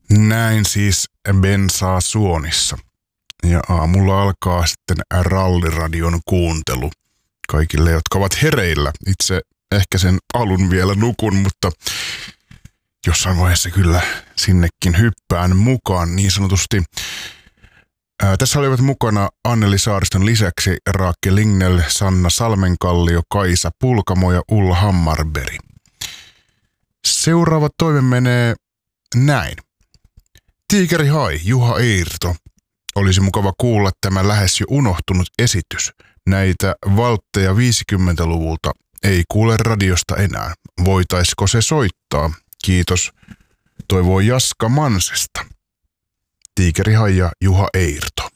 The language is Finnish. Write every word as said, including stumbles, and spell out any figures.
Näin siis bensaa suonissa. Ja aamulla alkaa sitten ralliradion kuuntelu kaikille, jotka ovat hereillä. Itse ehkä sen alun vielä nukun, mutta jossain vaiheessa kyllä sinnekin hyppään mukaan niin sanotusti. Ää, tässä olivat mukana Anneli Saariston lisäksi Raakke Lignell, Sanna Salmenkallio, Kaisa Pulkamo ja Ulla Hammarberg. Seuraava toive menee näin. Tiikeri Hai, Juha Eirto. Olisi mukava kuulla tämä lähes jo unohtunut esitys. Näitä valtteja viisikymmentäluvulta ei kuule radiosta enää. Voitaisiko se soittaa? Kiitos. Toivoo Jaska Mansesta. Tiikeri Hai ja Juha Eirto.